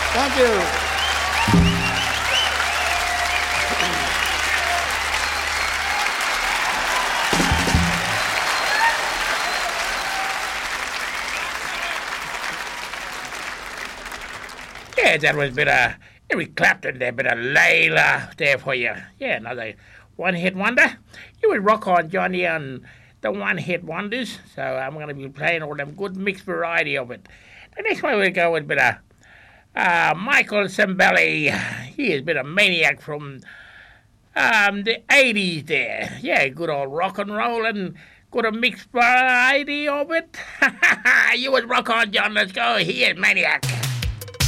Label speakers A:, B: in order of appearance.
A: Thank you.
B: Yeah, that was a bit of Eric Clapton there, bit of Layla there for you. Yeah, another one-hit wonder. You would rock on, Johnny, on the one-hit wonders. So I'm going to be playing all them good mixed variety of it. The next one we'll go with a bit of Michael Cimbelli. He is a bit of maniac from the 80s there. Yeah, good old rock and roll and good a mixed variety of it. You would rock on, John. Let's go. He is maniac.